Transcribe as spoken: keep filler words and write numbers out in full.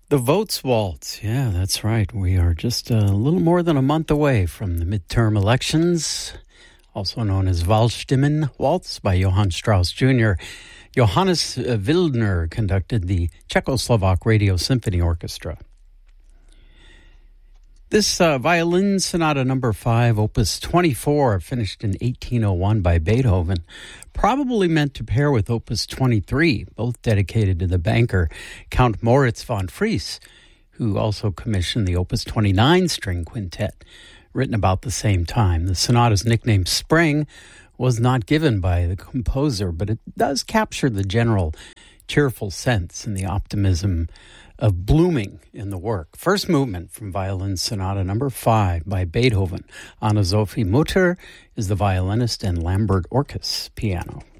The Votes Waltz. Yeah, that's right. We are just a little more than a month away from the midterm elections, also known as Wahlstimmen Waltz by Johann Strauss Junior Johannes Wildner conducted the Czechoslovak Radio Symphony Orchestra. This uh, Violin Sonata number five, opus twenty-four, finished in eighteen oh one by Beethoven, probably meant to pair with opus twenty-three, both dedicated to the banker Count Moritz von Fries, who also commissioned the opus twenty-nine string quintet, written about the same time. The sonata's nickname Spring was not given by the composer, but it does capture the general cheerful sense and the optimism of blooming in the work. First movement from Violin Sonata number five by Beethoven. Anna-Sophie Mutter is the violinist and Lambert Orkes piano.